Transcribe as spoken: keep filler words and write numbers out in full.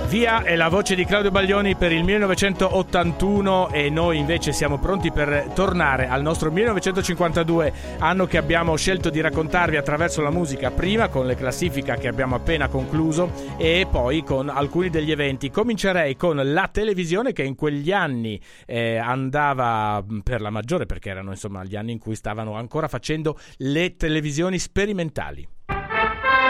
Via è la voce di Claudio Baglioni per il millenovecentottantuno e noi invece siamo pronti per tornare al nostro millenovecentocinquantadue, anno che abbiamo scelto di raccontarvi attraverso la musica, prima con le classifiche che abbiamo appena concluso e poi con alcuni degli eventi. Comincerei con la televisione, che in quegli anni eh, andava per la maggiore, perché erano insomma gli anni in cui stavano ancora facendo le televisioni sperimentali.